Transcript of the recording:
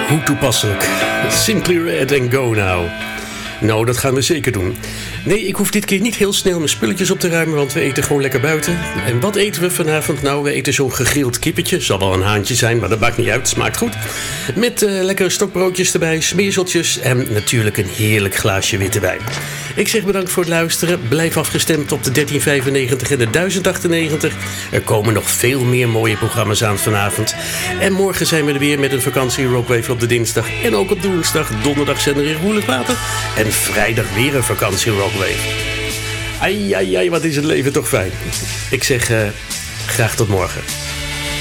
Hoe toepasselijk. Simply Red and Go Now. Nou, dat gaan we zeker doen. Nee, ik hoef dit keer niet heel snel mijn spulletjes op te ruimen, want we eten gewoon lekker buiten. En wat eten we vanavond? Nou, we eten zo'n gegrild kippetje. Zal wel een haantje zijn, maar dat maakt niet uit. Smaakt goed. Met lekkere stokbroodjes erbij, smeerseltjes en natuurlijk een heerlijk glaasje witte wijn. Ik zeg bedankt voor het luisteren. Blijf afgestemd op de 1395 en de 1098. Er komen nog veel meer mooie programma's aan vanavond. En morgen zijn we er weer met een vakantie Rockwave op de dinsdag. En ook op de woensdag, donderdag zijn er in Roerlijk Water. En vrijdag weer een vakantie Rockwave. Ai, ai, ai, wat is het leven toch fijn. Ik zeg graag tot morgen.